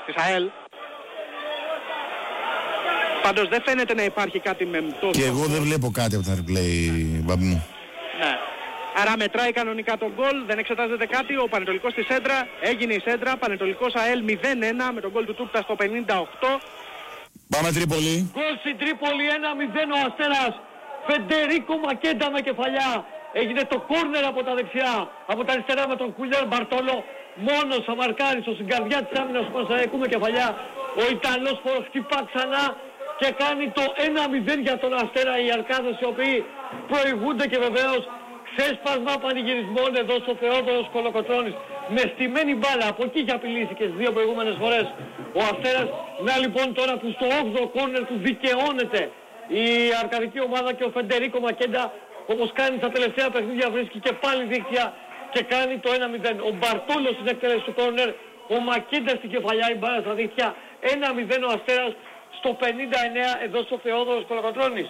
της ΑΕΛ. Πάντως δεν φαίνεται να υπάρχει κάτι μεμπτό. Και εγώ δεν βλέπω κάτι από τα replay, μπαμπή μου. Ναι. Άρα μετράει κανονικά τον γκολ, δεν εξετάζεται κάτι. Ο Πανετολικός στη σέντρα, έγινε η σέντρα. Πανετολικός ΑΕΛ 0-1 με τον γκολ του Τούπτα στο 58. Πάμε Τρίπολη. Γκολ στην Τρίπολη, 1-0 ο Αστέρας. Φεντερίκο Μακέντα με κεφαλιά. Έγινε το κόρνερ από τα δεξιά, από τα αριστερά με τον Κουλιάν Μπαρτόλο. Μόνος θα μαρκάρει στο συγκαρδιά της άμυνας του Πανσεραϊκού με κεφαλιά. Ο Ιταλός χτυπά ξανά και κάνει το 1-0 για τον Αστέρα. Οι Αρκάδες οι οποίοι προηγούνται και βεβαίως ξέσπασμα πανηγυρισμών εδώ στο Θεόδωρος Κολοκοτρώνης. Με στημένη μπάλα, από εκεί είχε απειλήσει και στις δύο προηγούμενες φορές ο Αστέρας. Να λοιπόν τώρα που στο 8ο κόρνερ του δικαιώνεται η αρκαδική ομάδα και ο Φεντερίκο Μακέντα, όπως κάνει στα τελευταία παιχνίδια, βρίσκει και πάλι δίκτυα και κάνει το 1-0. Ο Μπαρτόλος στην εκτέλεση του κόρνερ, ο Μακέντα στην κεφαλιά, η μπάλα στα δίκτυα. 1-0 ο Αστέρας στο 59 εδώ στο Θεόδωρος Κολοκοτρώνης.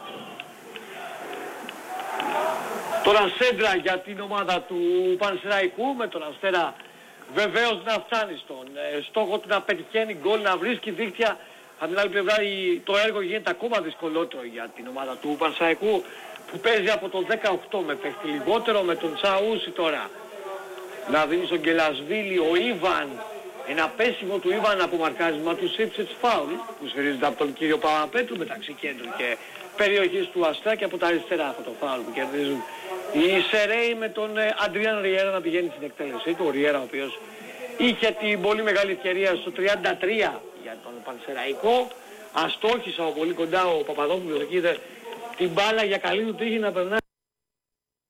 Τώρα σέντρα για την ομάδα του Πανσεραϊκού με τον Αστέρα βεβαίως να φτάνει στον στόχο του, να πετυχαίνει γκολ, να βρίσκει δίκτυα. Από την άλλη πλευρά το έργο γίνεται ακόμα δυσκολότερο για την ομάδα του Πανσεραϊκού που παίζει από το 18 με παίχτη λιγότερο, με τον Τσαούσι τώρα να δίνει στον Γκελασβίλη. Ο Ιβαν, ένα πέσιμο του Ιβαν από μαρκάρισμα του Σίψετς φάουλ που σφυρίζεται από τον κύριο Παπαπέτρου μεταξύ κέντρου και περιοχής του Αστρά, και από τα αριστερά αυτό το φάουλ που κερδίζουν οι Σερέοι με τον Αντριάν Ριέρα να πηγαίνει στην εκτέλεσή του. Ο Ριέρα ο οποίος είχε την πολύ μεγάλη ευκαιρία στο 33 για τον Πανσεραϊκό. Αστόχησε από πολύ κοντά ο Παπαδόπουλος, εκεί είδε την μπάλα για καλή του τύχη να περνάει